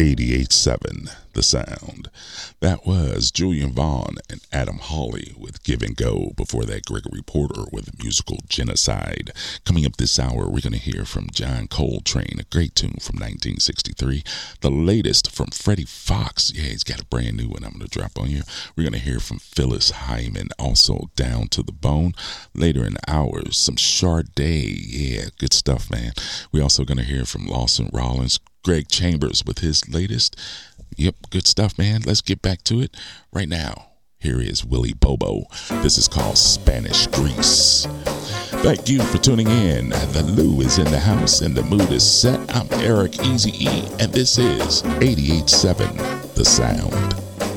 88.7 The Sound. That was Julian Vaughn and Adam Hawley with Give and Go. Before that, Gregory Porter with Musical Genocide. Coming up this hour, we're going to hear from John Coltrane, a great tune from 1963. The latest from Freddie Fox. Yeah, he's got a brand new one I'm going to drop on you. We're going to hear from Phyllis Hyman, also Down to the Bone. Later in the hour, some Sade. Yeah, good stuff, man. We're also going to hear from Lawson Rollins, Greg Chambers with his latest. Yep, good stuff, man. Let's get back to it right now. Here is Willie Bobo. This is called Spanish Grease. Thank you for tuning in. The Lou is in the house and the mood is set. I'm Eric Easy E, and this is 88.7 The Sound.